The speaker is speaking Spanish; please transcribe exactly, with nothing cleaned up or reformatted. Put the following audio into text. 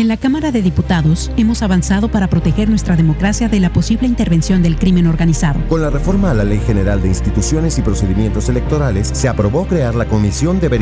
En la Cámara de Diputados hemos avanzado para proteger nuestra democracia de la posible intervención del crimen organizado. Con la reforma a la Ley General de Instituciones y Procedimientos Electorales, se aprobó crear la Comisión de Verificación